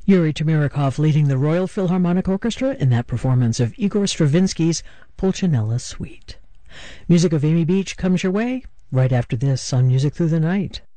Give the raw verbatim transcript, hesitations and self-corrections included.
Yuri Tamirikov leading the Royal Philharmonic Orchestra in that performance of Igor Stravinsky's Pulcinella Suite. Music of Amy Beach comes your way right after this on Music Through the Night.